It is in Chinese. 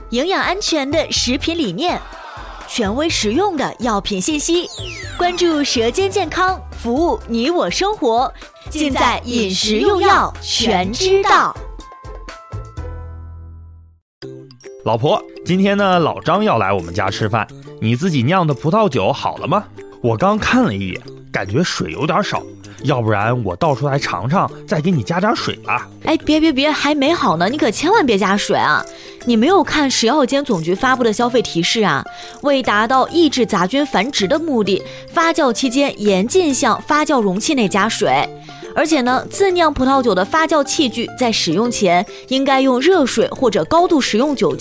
营养安全的食品理念，权威实用的药品信息，关注舌尖健康，服务你我生活，尽在饮食用药全知道。 老婆，今天呢，老张要来我们家吃饭，你自己酿的葡萄酒好了吗？我刚看了一眼，感觉水有点少，要不然我倒出来尝尝，再给你加点水吧。 哎，别，还没好呢，你可千万别加水啊！你没有看食药监总局发布的消费提示啊？为达到抑制杂菌繁殖的目的，发酵期间严禁向发酵容器内加水。而且呢，自酿葡萄酒的发酵器具在使用前应该用热水或者高度食用酒精